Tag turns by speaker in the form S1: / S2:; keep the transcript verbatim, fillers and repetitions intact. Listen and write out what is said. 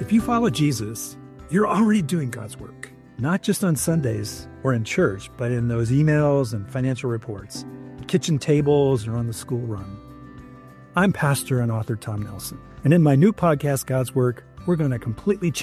S1: If you follow Jesus, you're already doing God's work, not just on Sundays or in church, but in those emails and financial reports, kitchen tables, or on the school run. I'm pastor and author Tom Nelson, and in my new podcast, God's Work, we're going to completely change